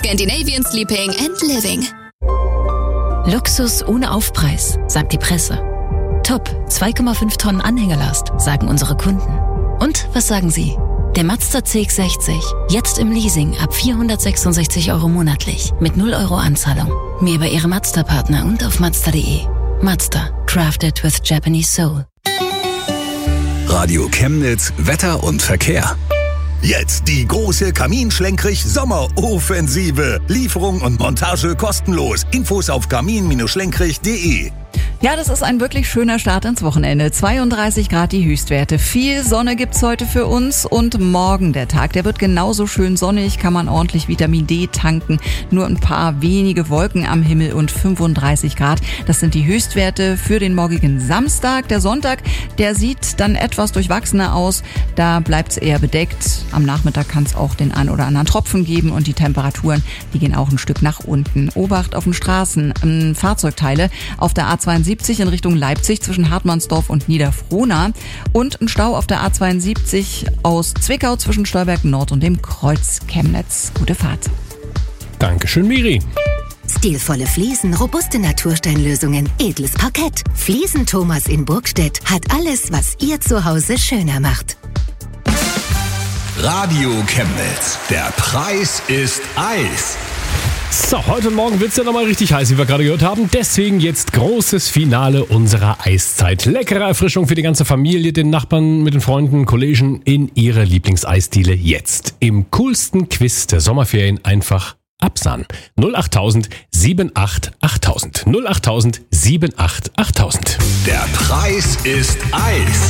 Scandinavian Sleeping and Living. Luxus ohne Aufpreis, sagt die Presse. Top, 2,5 Tonnen Anhängerlast, sagen unsere Kunden. Und was sagen Sie? Der Mazda CX-60, jetzt im Leasing ab 466 € monatlich, mit 0 € Anzahlung. Mehr über Ihre Mazda-Partner und auf Mazda.de. Mazda, crafted with Japanese soul. Radio Chemnitz, Wetter und Verkehr. Jetzt die große Kamin-Schlenkrich-Sommeroffensive. Lieferung und Montage kostenlos. Infos auf kamin-schlenkrich.de. Ja, das ist ein wirklich schöner Start ins Wochenende. 32 Grad die Höchstwerte. Viel Sonne gibt's heute für uns und morgen der Tag. Der wird genauso schön sonnig, kann man ordentlich Vitamin D tanken. Nur ein paar wenige Wolken am Himmel und 35 Grad. Das sind die Höchstwerte für den morgigen Samstag. Der Sonntag, der sieht dann etwas durchwachsener aus. Da bleibt's eher bedeckt. Am Nachmittag kann es auch den ein oder anderen Tropfen geben und die Temperaturen, die gehen auch ein Stück nach unten. Obacht auf den Straßen, Fahrzeugteile auf der A72 in Richtung Leipzig zwischen Hartmannsdorf und Niederfrohna und ein Stau auf der A72 aus Zwickau zwischen Stolberg Nord und dem Kreuz Chemnitz. Gute Fahrt. Dankeschön, Miri. Stilvolle Fliesen, robuste Natursteinlösungen, edles Parkett. Fliesen Thomas in Burgstedt hat alles, was ihr Zuhause schöner macht. Radio Chemnitz. Der Preis ist Eis. So, heute und morgen wird's ja nochmal richtig heiß, wie wir gerade gehört haben. Deswegen jetzt großes Finale unserer Eiszeit. Leckere Erfrischung für die ganze Familie, den Nachbarn, mit den Freunden, Kollegen in ihre Lieblingseisdiele jetzt. Im coolsten Quiz der Sommerferien einfach absahnen. 08000 78 8000. 08000 78 8000. Der Preis ist Eis.